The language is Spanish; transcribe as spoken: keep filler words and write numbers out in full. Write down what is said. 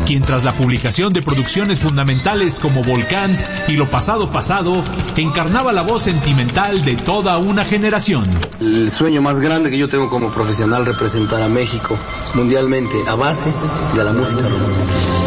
quien tras la publicación de producciones fundamentales como Volcán y Lo Pasado Pasado, encarnaba la voz sentimental de toda una generación. El sueño más grande que yo tengo como profesional, representar a México mundialmente a base de la música romántica.